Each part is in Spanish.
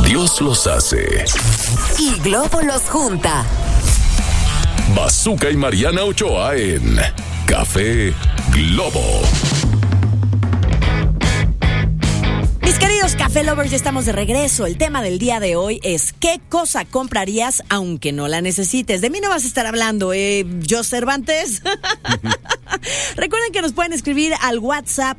Dios los hace y Globo los junta. Bazooka y Mariana Ochoa en Café Globo. Mis queridos Café Lovers, ya estamos de regreso. El tema del día de hoy es ¿qué cosa comprarías aunque no la necesites? De mí no vas a estar hablando, yo Cervantes. Recuerden que nos pueden escribir al WhatsApp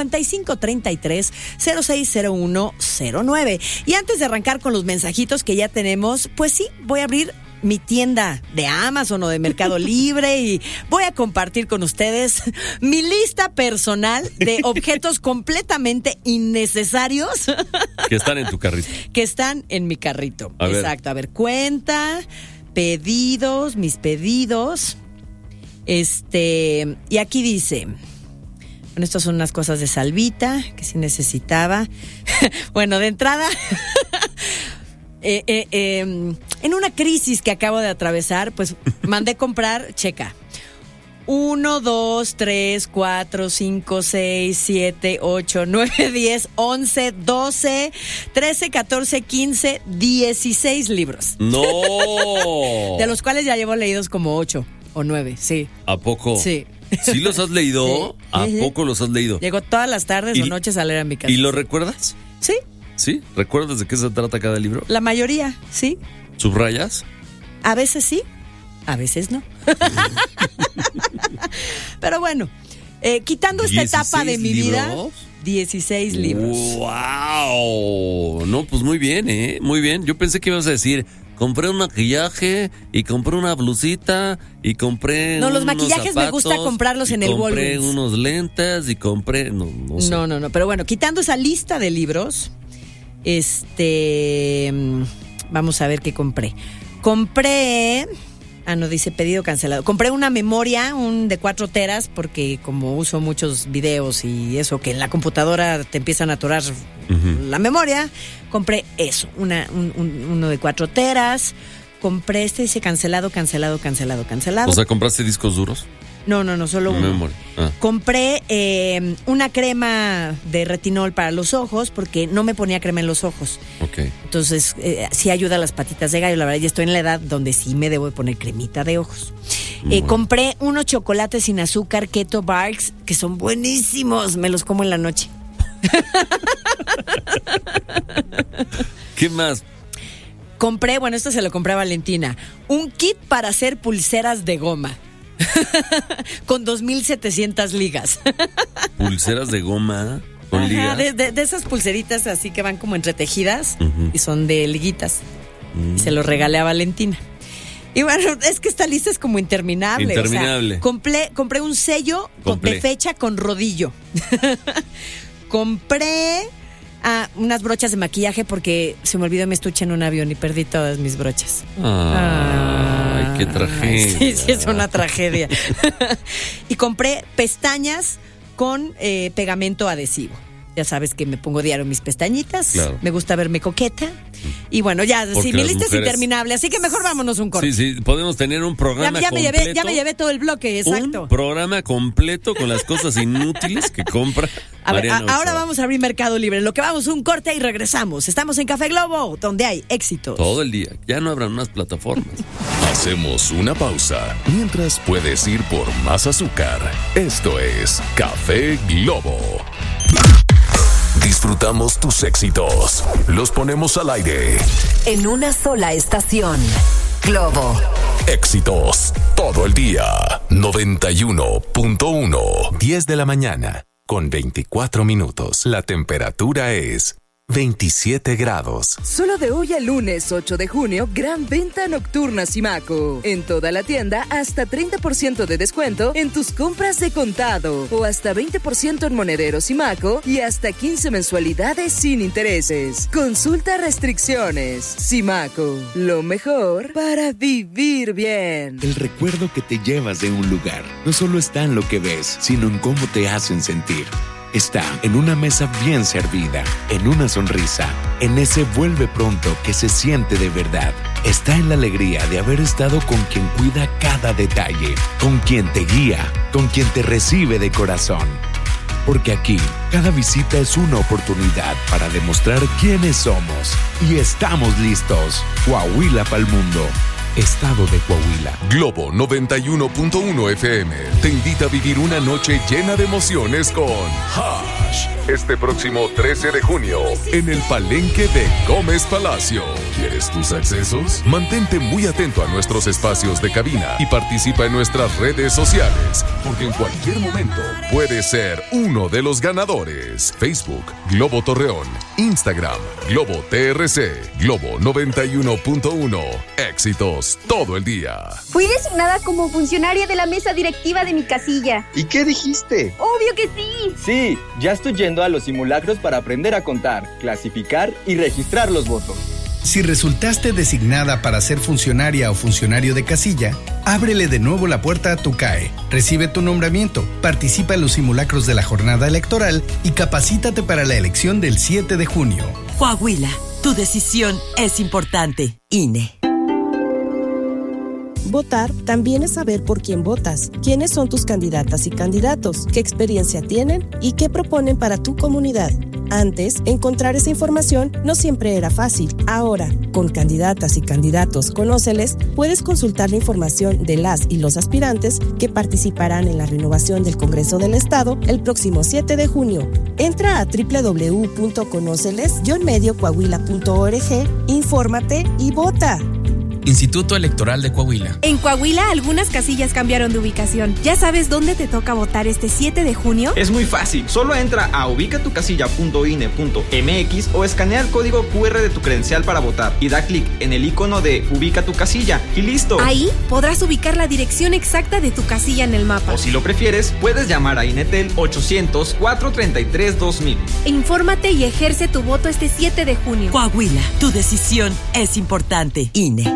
5533-060109. Y antes de arrancar con los mensajitos que ya tenemos, pues sí, voy a abrir mi tienda de Amazon o de Mercado Libre y voy a compartir con ustedes mi lista personal de objetos completamente innecesarios que están en tu carrito. Que están en mi carrito. Exacto. A ver, cuenta, pedidos, mis pedidos. Y aquí dice, bueno, estas son unas cosas de Salvita que sí necesitaba. Bueno, de entrada, en una crisis que acabo de atravesar, pues mandé comprar, checa, 1, 2, 3, 4, 5, 6, 7, 8, 9, 10, 11, 12, 13, 14, 15, 16 libros. ¡No! De los cuales ya llevo leídos como 8 o 9, sí. ¿A poco? Sí. ¿Sí los has leído? Sí. ¿A poco los has leído? Llego todas las tardes o noches a leer a mi casa. ¿Y lo recuerdas? Sí. ¿Sí? ¿Recuerdas de qué se trata cada libro? La mayoría, sí. ¿Subrayas? A veces sí, a veces no. Pero bueno, quitando esta etapa de mi vida, 16 libros. ¡Wow! No, pues muy bien, muy bien. Yo pensé que ibas a decir, compré un maquillaje y compré una blusita y compré No, los unos maquillajes zapatos, me gusta comprarlos en el Walgreens. Compré unos lentes y compré... No sé. No. Pero bueno, quitando esa lista de libros, vamos a ver qué compré. Dice pedido cancelado. Compré una memoria, de 4 teras, porque como uso muchos videos y eso, que en la computadora te empiezan a atorar la memoria, compré eso, uno de 4 teras. Compré dice cancelado. O sea, ¿compraste discos duros? No, solo uno. Memoria. Compré una crema de retinol para los ojos porque no me ponía crema en los ojos. Ok. Entonces, sí ayuda a las patitas de gallo. La verdad, ya estoy en la edad donde sí me debo de poner cremita de ojos. Compré unos chocolates sin azúcar Keto Bars que son buenísimos. Me los como en la noche. ¿Qué más? Compré, esto se lo compré a Valentina, un kit para hacer pulseras de goma. Con 2,700 ligas. ¿Pulseras de goma con ligas? De esas pulseritas así que van como entretejidas y son de liguitas. Y se lo regalé a Valentina. Y bueno, es que esta lista es como interminable. Interminable. O sea, compré un sello de fecha con rodillo. Compré unas brochas de maquillaje porque se me olvidó mi estuche en un avión y perdí todas mis brochas. Ay, qué tragedia. Sí, es una tragedia. Y compré pestañas con pegamento adhesivo. Ya sabes que me pongo diario mis pestañitas. Claro. Me gusta verme coqueta. Y bueno, ya, sí, mi lista es interminable, así que mejor vámonos un corte. Sí, podemos tener un programa completo. Ya me llevé todo el bloque, exacto. Un programa completo con las cosas inútiles que compra Mariana Ochoa. Ahora vamos a abrir Mercado Libre. Lo que vamos, un corte y regresamos. Estamos en Café Globo, donde hay éxitos. Todo el día. Ya no habrán unas plataformas. Hacemos una pausa. Mientras puedes ir por más azúcar. Esto es Café Globo. Disfrutamos tus éxitos. Los ponemos al aire. En una sola estación. Globo. Éxitos. Todo el día. 91.1. 10 de la mañana. Con 24 minutos. La temperatura es 27 grados. Solo de hoy al lunes 8 de junio, gran venta nocturna Simaco. En toda la tienda, hasta 30% de descuento en tus compras de contado. O hasta 20% en monedero Simaco y hasta 15 mensualidades sin intereses. Consulta restricciones. Simaco, lo mejor para vivir bien. El recuerdo que te llevas de un lugar no solo está en lo que ves, sino en cómo te hacen sentir. Está en una mesa bien servida, en una sonrisa, en ese vuelve pronto que se siente de verdad. Está en la alegría de haber estado con quien cuida cada detalle, con quien te guía, con quien te recibe de corazón. Porque aquí, cada visita es una oportunidad para demostrar quiénes somos. Y estamos listos. Coahuila pa'l mundo. Estado de Coahuila. Globo 91.1 FM te invita a vivir una noche llena de emociones con Hash. Este próximo 13 de junio, en el Palenque de Gómez Palacio. ¿Quieres tus accesos? Mantente muy atento a nuestros espacios de cabina y participa en nuestras redes sociales, porque en cualquier momento puedes ser uno de los ganadores. Facebook, Globo Torreón. Instagram, Globo TRC. Globo 91.1. Éxitos todo el día. Fui designada como funcionaria de la mesa directiva de mi casilla. ¿Y qué dijiste? ¡Obvio que sí! Sí, ya estoy yendo a los simulacros para aprender a contar, clasificar y registrar los votos. Si resultaste designada para ser funcionaria o funcionario de casilla, ábrele de nuevo la puerta a tu CAE, recibe tu nombramiento, participa en los simulacros de la jornada electoral y capacítate para la elección del 7 de junio. Coahuila, tu decisión es importante. INE. Votar también es saber por quién votas, quiénes son tus candidatas y candidatos, qué experiencia tienen y qué proponen para tu comunidad. Antes, encontrar esa información no siempre era fácil. Ahora, con candidatas y candidatos Conóceles, puedes consultar la información de las y los aspirantes que participarán en la renovación del Congreso del Estado el próximo 7 de junio. Entra a www.conoceles-mediocoahuila.org, infórmate y vota. Instituto Electoral de Coahuila. En Coahuila, algunas casillas cambiaron de ubicación. ¿Ya sabes dónde te toca votar este 7 de junio? Es muy fácil. Solo entra a ubicatucasilla.ine.mx o escanea el código QR de tu credencial para votar y da clic en el icono de Ubica tu casilla y listo. Ahí podrás ubicar la dirección exacta de tu casilla en el mapa. O si lo prefieres, puedes llamar a Inetel 800-433-2000. Infórmate y ejerce tu voto este 7 de junio. Coahuila, tu decisión es importante. INE.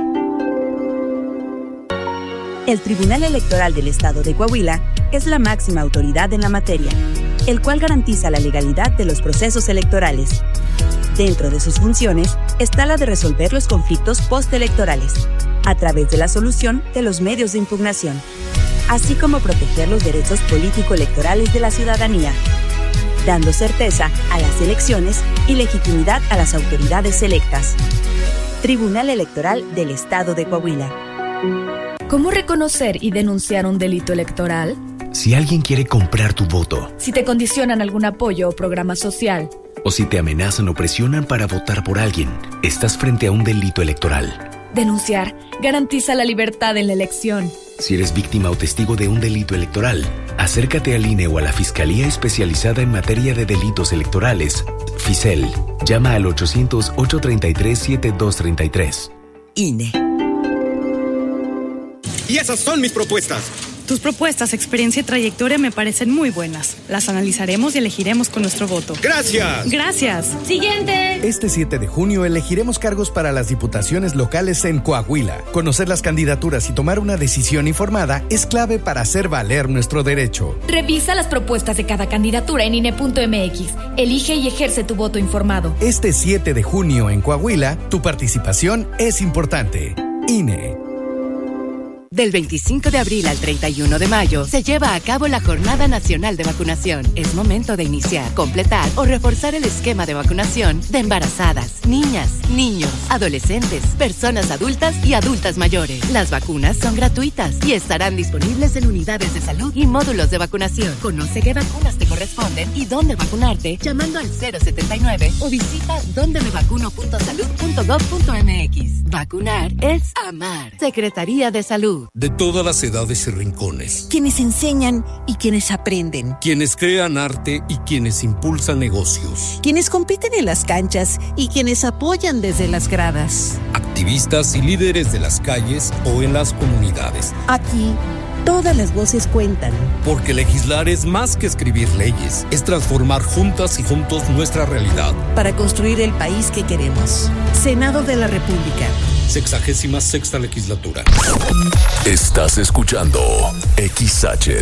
El Tribunal Electoral del Estado de Coahuila es la máxima autoridad en la materia, el cual garantiza la legalidad de los procesos electorales. Dentro de sus funciones está la de resolver los conflictos postelectorales, a través de la solución de los medios de impugnación, así como proteger los derechos político-electorales de la ciudadanía, dando certeza a las elecciones y legitimidad a las autoridades electas. Tribunal Electoral del Estado de Coahuila. ¿Cómo reconocer y denunciar un delito electoral? Si alguien quiere comprar tu voto. Si te condicionan algún apoyo o programa social. O si te amenazan o presionan para votar por alguien, estás frente a un delito electoral. Denunciar garantiza la libertad en la elección. Si eres víctima o testigo de un delito electoral, acércate al INE o a la Fiscalía Especializada en Materia de Delitos Electorales, FICEL. Llama al 800-833-7233. INE. Y esas son mis propuestas. Tus propuestas, experiencia y trayectoria me parecen muy buenas. Las analizaremos y elegiremos con nuestro voto. ¡Gracias! ¡Gracias! ¡Siguiente! Este 7 de junio elegiremos cargos para las diputaciones locales en Coahuila. Conocer las candidaturas y tomar una decisión informada es clave para hacer valer nuestro derecho. Revisa las propuestas de cada candidatura en INE.mx. Elige y ejerce tu voto informado. Este 7 de junio en Coahuila, tu participación es importante. INE. Del 25 de abril al 31 de mayo se lleva a cabo la Jornada Nacional de Vacunación. Es momento de iniciar, completar o reforzar el esquema de vacunación de embarazadas, niñas, niños, adolescentes, personas adultas y adultas mayores. Las vacunas son gratuitas y estarán disponibles en unidades de salud y módulos de vacunación. Conoce qué vacunas te corresponden y dónde vacunarte llamando al 079 o visita dondemevacuno.salud.gov.mx. Vacunar es amar. Secretaría de Salud. De todas las edades y rincones. Quienes enseñan y quienes aprenden. Quienes crean arte y quienes impulsan negocios. Quienes compiten en las canchas y quienes apoyan desde las gradas. Activistas y líderes de las calles o en las comunidades. Aquí, todas las voces cuentan. Porque legislar es más que escribir leyes. Es transformar juntas y juntos nuestra realidad. Para construir el país que queremos. Senado de la República. 66ª legislatura. Estás escuchando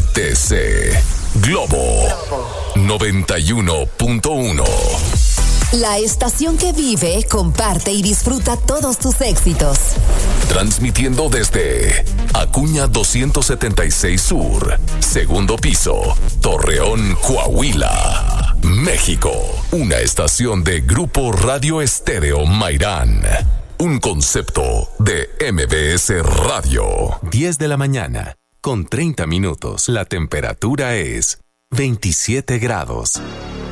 XHTC Globo 91.1. La estación que vive, comparte y disfruta todos tus éxitos. Transmitiendo desde Acuña 276 Sur, segundo piso, Torreón, Coahuila, México. Una estación de Grupo Radio Estéreo Mairán. Un concepto de MBS Radio. 10 de la mañana, con 30 minutos. La temperatura es 27 grados.